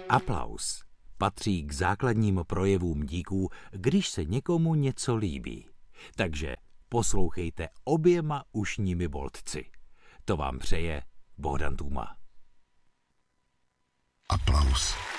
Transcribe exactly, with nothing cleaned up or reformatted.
Aplaus patří k základním projevům díků, když se někomu něco líbí. Takže poslouchejte oběma ušními boltci. To vám přeje Bohdan Tůma. Aplaus.